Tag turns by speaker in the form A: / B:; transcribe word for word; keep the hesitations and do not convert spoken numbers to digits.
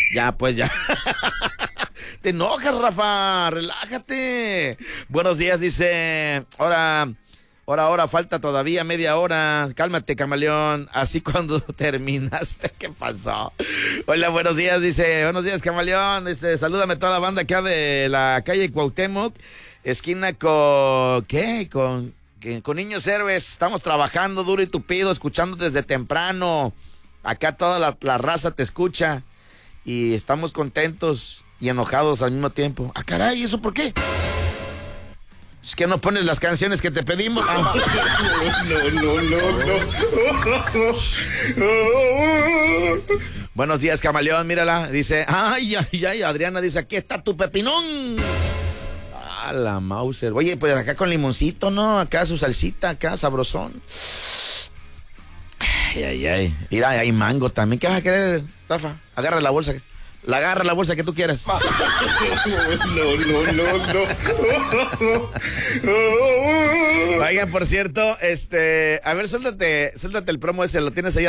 A: Ya, pues ya. Te enojas, Rafa, relájate. Buenos días, dice. Ahora, ahora, ahora, falta todavía media hora. Cálmate, camaleón. Así cuando terminaste, ¿qué pasó? Hola, buenos días, dice. Buenos días, camaleón. Este, salúdame a toda la banda acá de la calle Cuauhtémoc, esquina con, ¿qué? Con, con Niños Héroes. Estamos trabajando duro y tupido, escuchando desde temprano. Acá toda la, la raza te escucha y estamos contentos y enojados al mismo tiempo. Ah, caray, ¿eso por qué? Es que no pones las canciones que te pedimos. Ah.
B: No, no, no, no.
A: Buenos días, camaleón, mírala. Dice, ay, ay, ay, Adriana dice, aquí está tu pepinón. Ah, la Mauser. Oye, pues acá con limoncito, ¿no? Acá su salsita, acá sabrosón. Ay, ay, ay. Mira, hay mango también. ¿Qué vas a querer, Rafa? Agarra la bolsa. La agarra la bolsa que tú quieras.
B: No, no, no, no.
A: Oigan, por cierto, este, a ver, suéltate, suéltate el promo ese, lo tienes ahí.